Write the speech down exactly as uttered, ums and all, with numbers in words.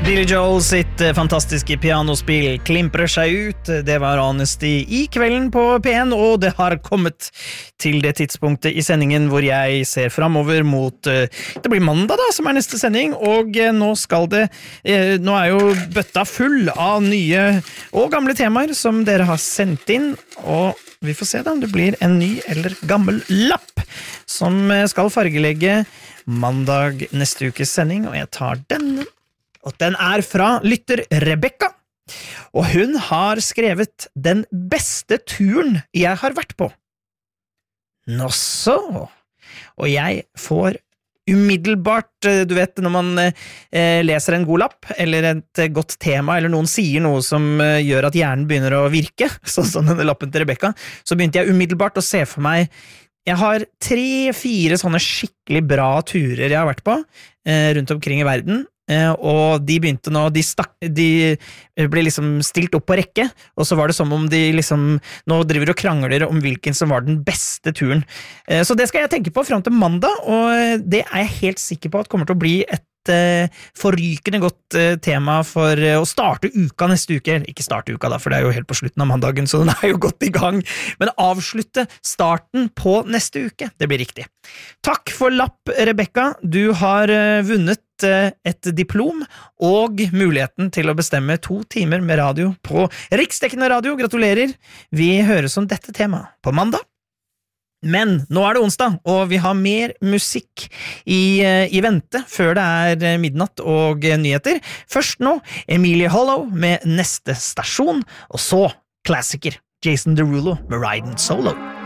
Billy Joel sitt fantastiske pianospill klimprer seg ut. Det var Honesty i kvelden på P en, og det har kommet til det tidspunktet i sendingen hvor jeg ser fremover mot, det blir mandag da, som er neste sending, og nå skal det, nå er jo bøtta full av nye og gamle temaer som dere har sendt inn, og vi får se da om det blir en ny eller gammel lapp som skal fargelegge mandag neste ukes sending, og jeg tar denne. Og den er fra lytter Rebecca, og hun har skrevet den beste turen jeg har vært på. Nå så, og jeg får umiddelbart, du vet, når man eh, leser en god lapp, eller et godt tema, eller noen sier noe som eh, gjør at hjernen begynner å virke, sånn som denne lappen til Rebecca, så begynte jeg umiddelbart å se for meg, jeg har tre-fire sånne skikkelig bra turer jeg har vært på, eh, rundt omkring i verden, Uh, og de begynte nå, de, stak, de ble liksom stilt opp på rekke, og så var det som om de liksom, nå driver og krangler om hvilken som var den beste turen. Uh, så det skal jeg tenke på frem til mandag, og det er jeg helt sikker på at kommer til å bli et uh, forrykende godt uh, tema for uh, å starte uka neste uke. Ikke starte uka da, for det er jo helt på slutten av mandagen, så den er jo godt i gang, men avslutte starten på neste uke. Det blir riktig. Takk for lapp, Rebecca. Du har uh, vunnet et diplom og muligheten til å bestemme to timer med radio på riksdekkende radio. Gratulerer! Vi høres om dette temaet på mandag. Men nå er det onsdag, og vi har mer musikk i, i vente før det er midnatt og nyheter. Først nå, Emilie Hollow med Neste Stasjon, og så klassiker Jason Derulo med Riding Solo.